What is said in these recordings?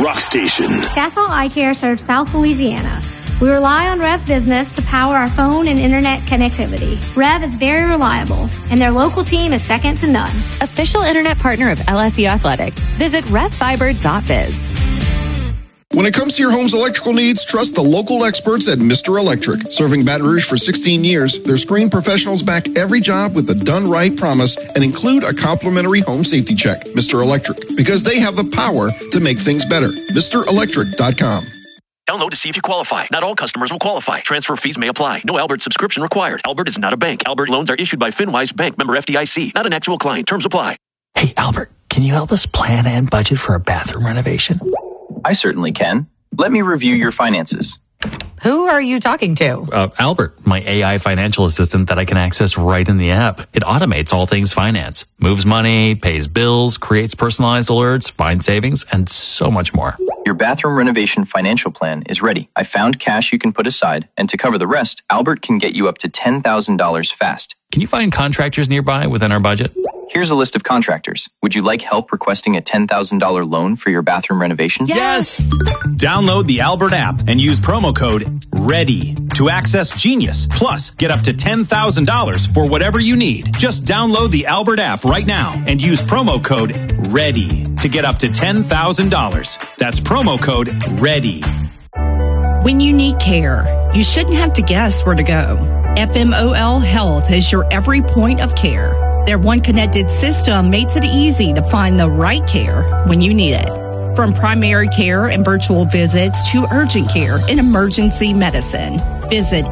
Rock Station. Chassault Eye Care serves South Louisiana. We rely on Rev Business to power our phone and internet connectivity. Rev is very reliable, and their local team is second to none. Official internet partner of LSU Athletics. Visit revfiber.biz. When it comes to your home's electrical needs, trust the local experts at Mr. Electric. Serving Baton Rouge for 16 years, their screened professionals back every job with a done-right promise and include a complimentary home safety check. Mr. Electric, because they have the power to make things better. MrElectric.com. Download to see if you qualify. Not all customers will qualify. Transfer fees may apply. No Albert subscription required. Albert is not a bank. Albert loans are issued by FinWise Bank, member FDIC. Not an actual client. Terms apply. Hey, Albert, can you help us plan and budget for a bathroom renovation? I certainly can. Let me review your finances. Who are you talking to? Albert, my AI financial assistant that I can access right in the app. It automates all things finance, moves money, pays bills, creates personalized alerts, finds savings, and so much more. Your bathroom renovation financial plan is ready. I found cash you can put aside, and to cover the rest, Albert can get you up to $10,000 fast. Can you find contractors nearby within our budget? Here's a list of contractors. Would you like help requesting a $10,000 loan for your bathroom renovation? Yes! Download the Albert app and use promo code READY to access Genius. Plus, get up to $10,000 for whatever you need. Just download the Albert app right now and use promo code READY to get up to $10,000. That's promo code READY. When you need care, you shouldn't have to guess where to go. FMOL Health is your every point of care. Their one connected system makes it easy to find the right care when you need it. From primary care and virtual visits to urgent care and emergency medicine. Visit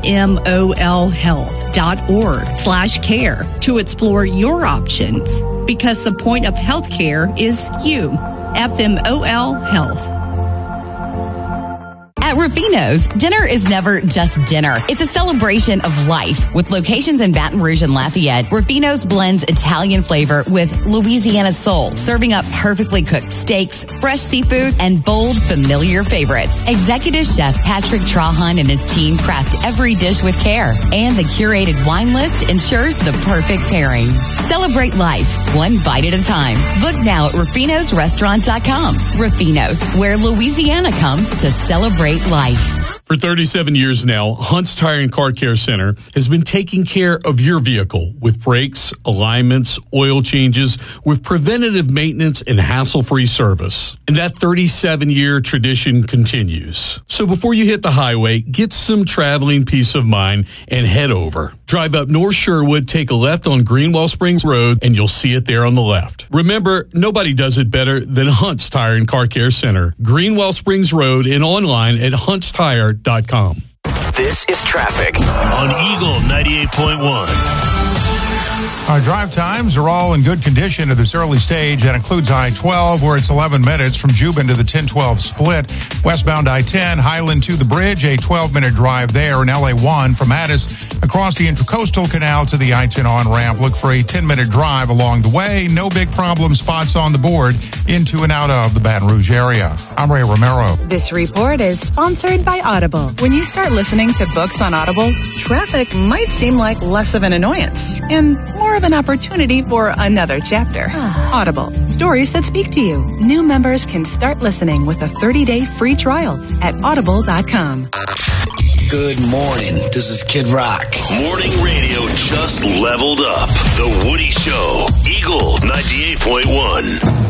fmolhealth.org/care to explore your options, because the point of healthcare is you. FMOL Health. At Rufino's, dinner is never just dinner. It's a celebration of life. With locations in Baton Rouge and Lafayette, Rufino's blends Italian flavor with Louisiana soul, serving up perfectly cooked steaks, fresh seafood, and bold, familiar favorites. Executive Chef Patrick Trahan and his team craft every dish with care, and the curated wine list ensures the perfect pairing. Celebrate life, one bite at a time. Book now at Rufino'sRestaurant.com. Rufino's, where Louisiana comes to celebrate life. For 37 years now, Hunt's Tire and Car Care Center has been taking care of your vehicle with brakes, alignments, oil changes, with preventative maintenance and hassle-free service. And that 37-year tradition continues. So before you hit the highway, get some traveling peace of mind and head over. Drive up North Sherwood, take a left on Greenwell Springs Road, and you'll see it there on the left. Remember, nobody does it better than Hunt's Tire and Car Care Center, Greenwell Springs Road, and online at huntstire.com. This is traffic on Eagle 98.1. Our drive times are all in good condition at this early stage. That includes I-12, where it's 11 minutes from Juban to the 10-12 split. Westbound I-10, Highland to the bridge, a 12-minute drive there. And LA-1 from Addis across the Intracoastal Canal to the I-10 on-ramp. Look for a 10-minute drive along the way. No big problem spots on the board into and out of the Baton Rouge area. I'm Ray Romero. This report is sponsored by Audible. When you start listening to books on Audible, traffic might seem like less of an annoyance and more of an opportunity for another chapter. Audible, stories that speak to you. New members can start listening with a 30-day free trial at audible.com. Good morning. This is Kid Rock. Morning radio just leveled up. The Woody Show, Eagle 98.1.